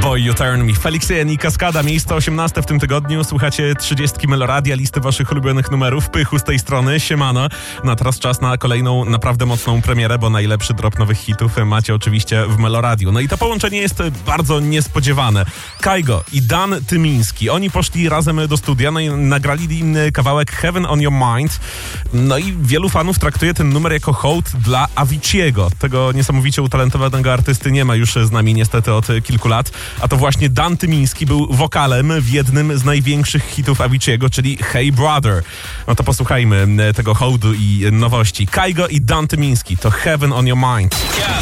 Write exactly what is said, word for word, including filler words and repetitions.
Boy You Turn Me. Felix Jen i Kaskada, miejsce osiemnaste w tym tygodniu. Słuchacie trzydziestki Meloradia, listy waszych ulubionych numerów. Pychu z tej strony, siemano. No a teraz czas na kolejną naprawdę mocną premierę, bo najlepszy drop nowych hitów macie oczywiście w Meloradiu. No i to połączenie jest bardzo niespodziewane. Kygo i Dan Tymiński. Oni poszli razem do studia, no i nagrali inny kawałek Heaven on Your Mind. No i wielu fanów traktuje ten numer jako hołd dla Avicii'ego. Tego niesamowicie utalentowanego artysty nie ma już z nami niestety od kilku lat. A to właśnie Dan Tymiński był wokalem w jednym z największych hitów Avicii'ego, czyli Hey Brother. No to posłuchajmy tego hołdu i nowości. Kygo i Dan Tymiński to Heaven on Your Mind.